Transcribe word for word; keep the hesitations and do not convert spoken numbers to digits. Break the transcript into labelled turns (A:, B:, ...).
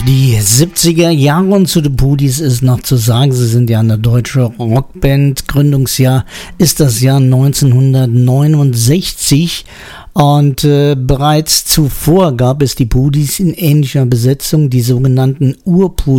A: Die siebziger Jahre und zu den Pudis ist noch zu sagen, sie sind ja eine deutsche Rockband. Gründungsjahr ist das Jahr neunzehnhundertneunundsechzig und äh, bereits zuvor gab es die Pudis in ähnlicher Besetzung, die sogenannten Urpudis.